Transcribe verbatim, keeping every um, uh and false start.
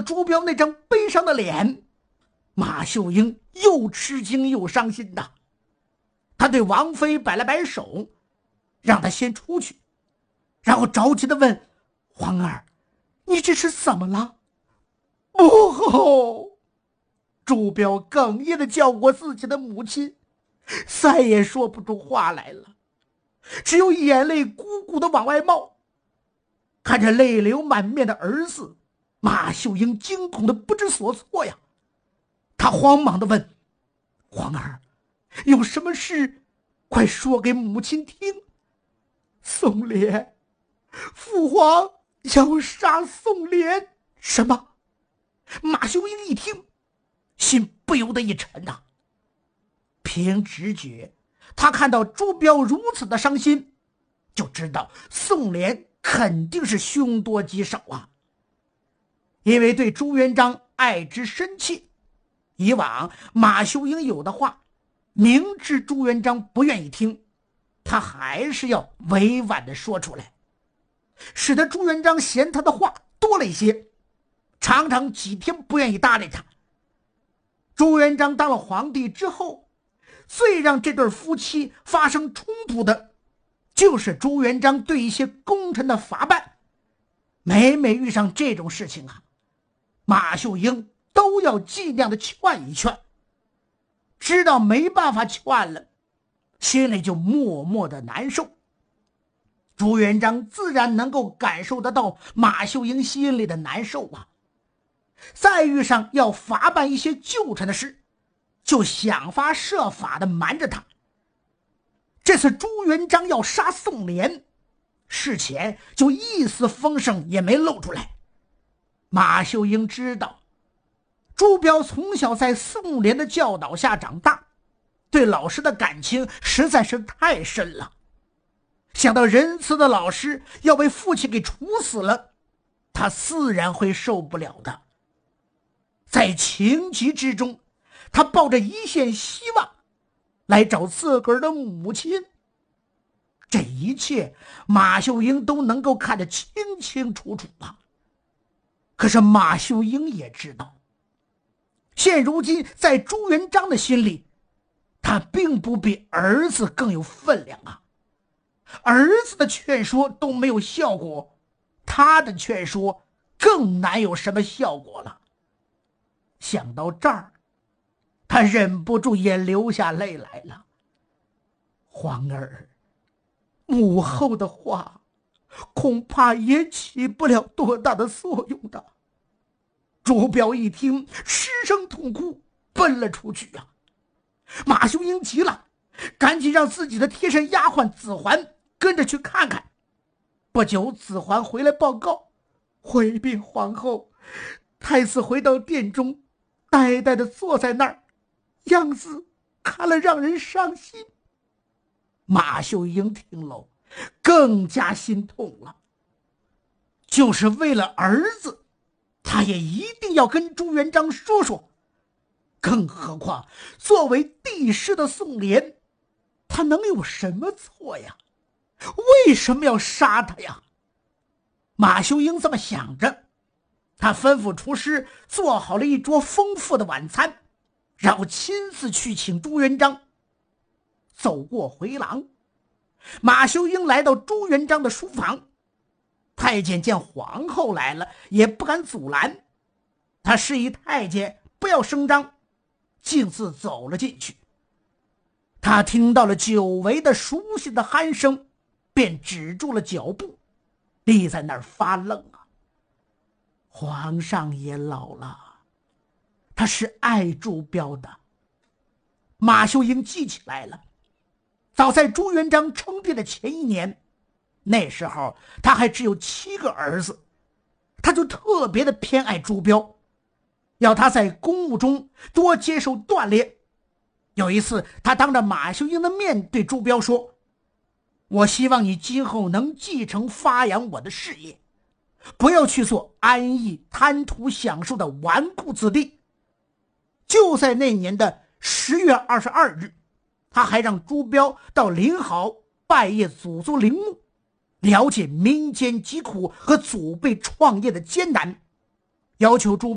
朱标那张悲伤的脸，马秀英又吃惊又伤心呐。他对王妃摆了摆手，让他先出去，然后着急地问：皇儿，你这是怎么了？母后！朱标哽咽地叫过自己的母亲，再也说不出话来了，只有眼泪咕咕地往外冒。看着泪流满面的儿子，马秀英惊恐的不知所措呀。他慌忙地问：皇儿，有什么事快说给母亲听。宋濂，父皇要杀宋濂。什么？马秀英一听，心不由得一沉呐、啊。凭直觉，他看到朱标如此的伤心，就知道宋濂肯定是凶多吉少啊。因为对朱元璋爱之深切，以往马秀英有的话，明知朱元璋不愿意听，他还是要委婉地说出来，使得朱元璋嫌他的话多了一些，常常几天不愿意搭理他。朱元璋当了皇帝之后，最让这对夫妻发生冲突的，就是朱元璋对一些功臣的法办。每每遇上这种事情啊，马秀英都要尽量的劝一劝，知道没办法劝了，心里就默默的难受。朱元璋自然能够感受得到马秀英心里的难受啊。再遇上要法办一些旧臣的事，就想方设法的瞒着他。这次朱元璋要杀宋濂，事前就一丝风声也没露出来。马秀英知道朱标从小在宋濂的教导下长大，对老师的感情实在是太深了。想到仁慈的老师要被父亲给处死了，他自然会受不了的。在情急之中，他抱着一线希望来找自个儿的母亲。这一切马秀英都能够看得清清楚楚啊。可是马秀英也知道，现如今在朱元璋的心里，他并不比儿子更有分量啊。儿子的劝说都没有效果，他的劝说更难有什么效果了。想到这儿，他忍不住也流下泪来了。皇儿，母后的话恐怕也起不了多大的作用的。朱标一听，失声痛哭，奔了出去啊。马秀英急了，赶紧让自己的贴身丫鬟子桓跟着去看看。不久，子桓回来报告，回禀皇后，太子回到殿中，呆呆地坐在那儿，样子看了让人伤心。马秀英听了更加心痛了，就是为了儿子，他也一定要跟朱元璋说说。更何况作为帝师的宋濂，他能有什么错呀？为什么要杀他呀？马秀英这么想着，他吩咐厨师做好了一桌丰富的晚餐，然后亲自去请朱元璋。走过回廊，马秀英来到朱元璋的书房。太监见皇后来了，也不敢阻拦，他示意太监不要声张，径自走了进去。他听到了久违的熟悉的鼾声，便止住了脚步，立在那儿发愣啊。皇上也老了，他是爱朱标的。马秀英记起来了，早在朱元璋称帝的前一年，那时候他还只有七个儿子，他就特别的偏爱朱标，要他在公务中多接受锻炼。有一次，他当着马秀英的面对朱标说：我希望你今后能继承发扬我的事业，不要去做安逸贪图享受的纨绔子弟。就在那年的十月二十二日，他还让朱标到临濠拜谒祖宗陵墓，了解民间疾苦和祖辈创业的艰难，要求朱